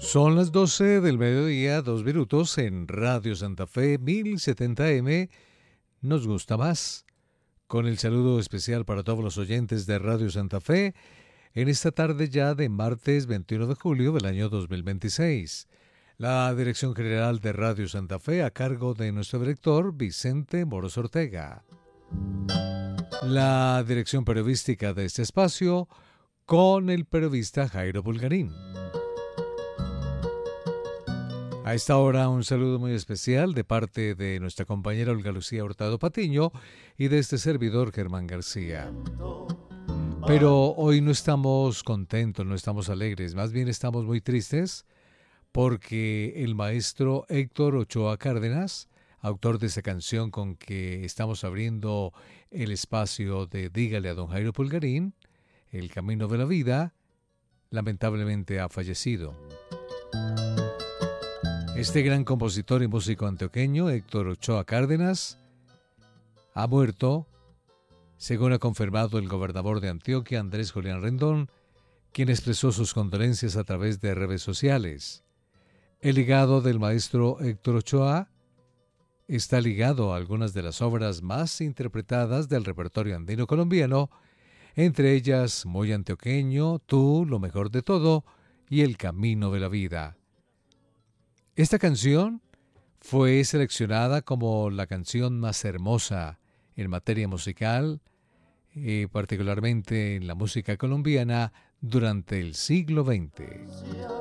Son las 12 del mediodía, 2 minutos en Radio Santa Fe 1070M. Nos gusta más. Con el saludo especial para todos los oyentes de Radio Santa Fe en esta tarde ya de martes 21 de julio del año 2026. La dirección general de Radio Santa Fe a cargo de nuestro director Vicente Moros Ortega. La dirección periodística de este espacio con el periodista Jairo Pulgarín. A esta hora un saludo muy especial de parte de nuestra compañera Olga Lucía Hurtado Patiño y de este servidor Germán García. Pero hoy no estamos contentos, no estamos alegres, más bien estamos muy tristes porque el maestro Héctor Ochoa Cárdenas, autor de esa canción con que estamos abriendo el espacio de Dígale a don Jairo Pulgarín, El Camino de la Vida, lamentablemente ha fallecido. Este gran compositor y músico antioqueño, Héctor Ochoa Cárdenas, ha muerto, según ha confirmado el gobernador de Antioquia, Andrés Julián Rendón, quien expresó sus condolencias a través de redes sociales. El legado del maestro Héctor Ochoa está ligado a algunas de las obras más interpretadas del repertorio andino colombiano, entre ellas Muy Antioqueño, Tú, Lo Mejor de Todo y El Camino de la Vida. Esta canción fue seleccionada como la canción más hermosa en materia musical, particularmente en la música colombiana, durante el siglo XX.